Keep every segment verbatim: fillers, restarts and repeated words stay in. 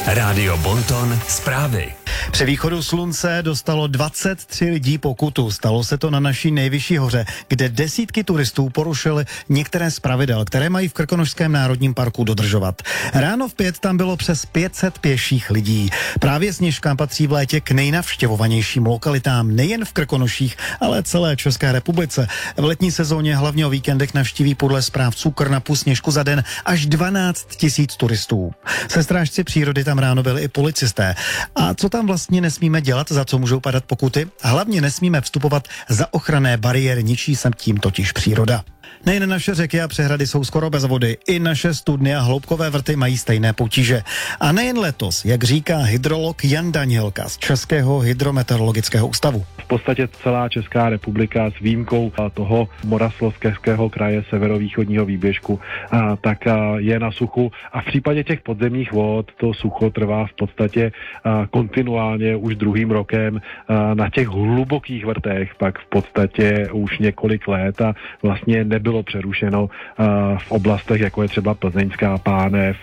Rádio Bonton zprávy. Při východu slunce dostalo dvacet tři lidí pokutu. Stalo se to na naší nejvyšší hoře, kde desítky turistů porušili některé z pravidel, které mají v Krkonošském národním parku dodržovat. Ráno v pět tam bylo přes pět set pěších lidí. Právě Sněžka patří v létě k nejnavštěvovanějším lokalitám nejen v Krkonoších, ale celé České republice. V letní sezóně, hlavně o víkendech, navštíví podle správců Krnapu Sněžku za den až dvanáct tisíc turistů. Se strážci přírody tam ráno byli i policisté. A co tam vlastně nesmíme dělat, za co můžou padat pokuty? Hlavně nesmíme vstupovat za ochranné bariéry, ničí se tím totiž příroda. Nejen naše řeky a přehrady jsou skoro bez vody, i naše studny a hloubkové vrty mají stejné potíže. A nejen letos, jak říká hydrolog Jan Danielka z Českého hydrometeorologického ústavu. V podstatě celá Česká republika s výjimkou toho Moravskoslezského kraje severovýchodního výběžku tak je na suchu a v případě těch podzemních vod to sucho trvá v podstatě kontinuálně už druhým rokem. Na těch hlubokých vrtech pak v podstatě už několik let a vlastně nebylo přerušeno v oblastech, jako je třeba Plzeňská pánev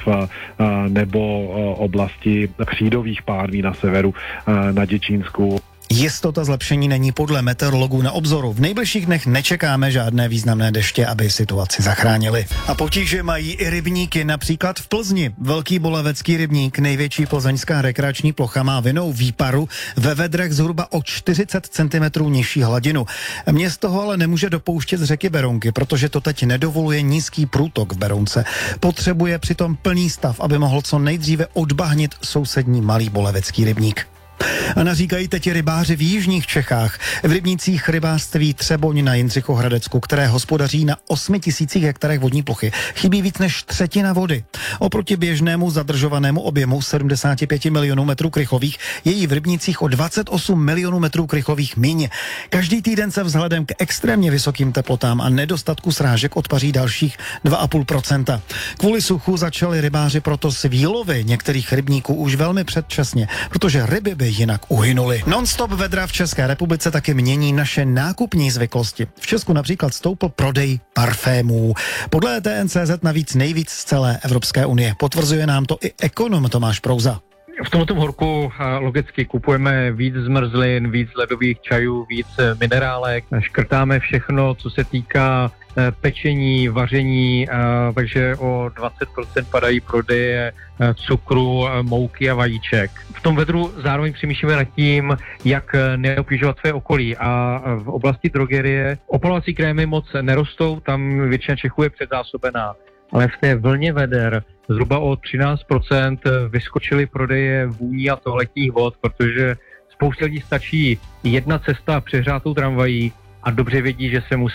nebo oblasti křídových pánví na severu, na Děčínsku. Jistota zlepšení není podle meteorologů na obzoru. V nejbližších dnech nečekáme žádné významné deště, aby situaci zachránili. A potíže mají i rybníky, například v Plzni. Velký Bolevecký rybník, největší plzeňská rekreační plocha, má vinou výparu ve vedrech zhruba o čtyřicet centimetrů nižší hladinu. Město ho ale nemůže dopouštět z řeky Berounky, protože to teď nedovoluje nízký průtok v Berounce. Potřebuje přitom plný stav, aby mohl co nejdříve odbahnit sousední Malý Bolevecký rybník. A naříkají teď rybáři v jižních Čechách. V rybnících rybářství Třeboň na Jindřichohradecku, které hospodaří na osmi tisících hektarech vodní plochy, chybí víc než třetina vody. Oproti běžnému zadržovanému objemu sedmdesát pět milionů metrů krychlových je jí v rybnících o dvacet osm milionů metrů krychlových míň. Každý týden se vzhledem k extrémně vysokým teplotám a nedostatku srážek odpaří dalších dva a půl procenta. Kvůli suchu začali rybáři proto s výlovy některých rybníků už velmi předčasně, protože ryby by jinak uhynuli. Non-stop vedra v České republice taky mění naše nákupní zvyklosti. V Česku například stoupl prodej parfémů. Podle E T N C Z navíc nejvíc z celé Evropské unie. Potvrzuje nám to i ekonom Tomáš Prouza. V tomto horku logicky kupujeme víc zmrzlin, víc ledových čajů, víc minerálek, škrtáme všechno, co se týká pečení, vaření, takže o dvacet procent padají prodeje cukru, mouky a vajíček. V tom vedru zároveň přemýšlíme nad tím, jak neobtěžovat své okolí, a v oblasti drogerie opalovací krémy moc nerostou, tam většina Čechů je předzásobená. Ale v té vlně veder zhruba o třináct procent vyskočily prodeje vůní a toaletních vod, protože spoustě lidí stačí jedna cesta přehřátou tramvají a dobře vědí, že se musí